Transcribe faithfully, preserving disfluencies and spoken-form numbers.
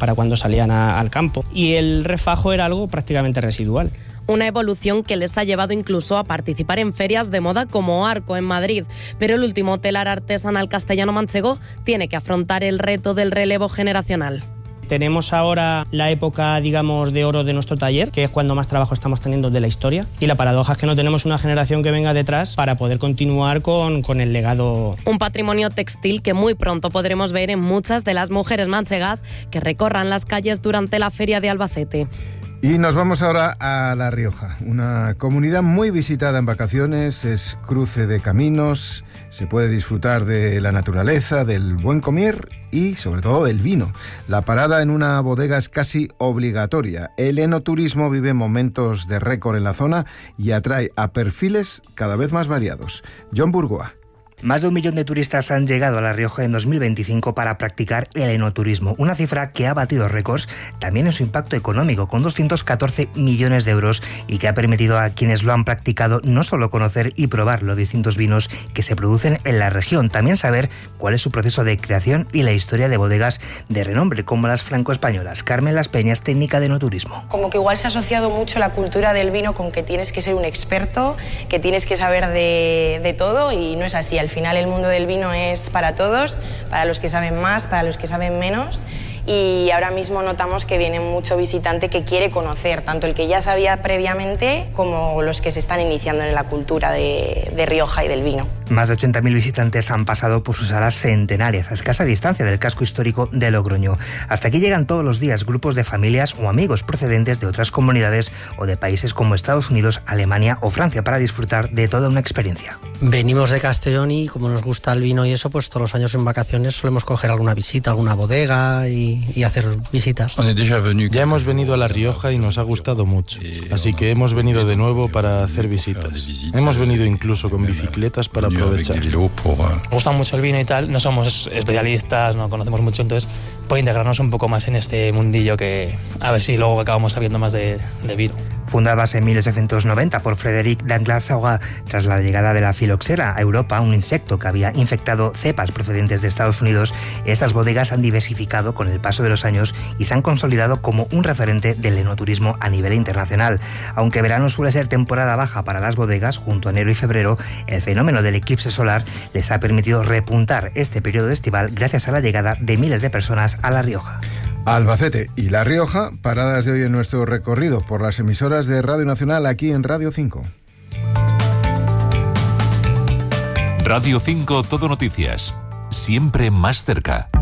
para cuando salían a, al campo. Y el refajo era algo prácticamente residual. Una evolución que les ha llevado incluso a participar en ferias de moda como Arco en Madrid. Pero el último telar artesanal castellano-manchego tiene que afrontar el reto del relevo generacional. Tenemos ahora la época, digamos, de oro de nuestro taller, que es cuando más trabajo estamos teniendo de la historia. Y la paradoja es que no tenemos una generación que venga detrás para poder continuar con, con el legado. Un patrimonio textil que muy pronto podremos ver en muchas de las mujeres manchegas que recorran las calles durante la feria de Albacete. Y nos vamos ahora a La Rioja, una comunidad muy visitada en vacaciones, es cruce de caminos, se puede disfrutar de la naturaleza, del buen comer y sobre todo del vino. La parada en una bodega es casi obligatoria. El enoturismo vive momentos de récord en la zona y atrae a perfiles cada vez más variados. John Burgoa. Más de un millón de turistas han llegado a La Rioja en dos mil veinticinco para practicar el enoturismo, una cifra que ha batido récords también en su impacto económico, con doscientos catorce millones de euros y que ha permitido a quienes lo han practicado no solo conocer y probar los distintos vinos que se producen en la región, también saber cuál es su proceso de creación y la historia de bodegas de renombre como las franco-españolas. Carmen Las Peñas, técnica de enoturismo. Como que igual se ha asociado mucho la cultura del vino con que tienes que ser un experto, que tienes que saber de, de todo, y no es así. Al Al final el mundo del vino es para todos, para los que saben más, para los que saben menos, y ahora mismo notamos que viene mucho visitante que quiere conocer, tanto el que ya sabía previamente como los que se están iniciando en la cultura de, de Rioja y del vino. Más de ochenta mil visitantes han pasado por sus salas centenarias, a escasa distancia del casco histórico de Logroño. Hasta aquí llegan todos los días grupos de familias o amigos procedentes de otras comunidades o de países como Estados Unidos, Alemania o Francia para disfrutar de toda una experiencia. Venimos de Castellón y como nos gusta el vino y eso, pues todos los años en vacaciones solemos coger alguna visita, alguna bodega y, y hacer visitas. Ya hemos venido a La Rioja y nos ha gustado mucho, así que hemos venido de nuevo para hacer visitas. Hemos venido incluso con bicicletas para aprovechar. Nos gusta mucho el vino y tal, no somos especialistas, no conocemos mucho, entonces por integrarnos un poco más en este mundillo, que a ver si luego acabamos sabiendo más de, de vino. Fundadas en mil ochocientos noventa por Frédéric Danglas-Sauga tras la llegada de la filoxera a Europa, un insecto que había infectado cepas procedentes de Estados Unidos, estas bodegas han diversificado con el paso de los años y se han consolidado como un referente del enoturismo a nivel internacional. Aunque verano suele ser temporada baja para las bodegas, junto a enero y febrero, el fenómeno del eclipse solar les ha permitido repuntar este periodo estival gracias a la llegada de miles de personas a La Rioja. Albacete y La Rioja, paradas de hoy en nuestro recorrido por las emisoras de Radio Nacional aquí en Radio cinco. Radio cinco Todo Noticias, siempre más cerca.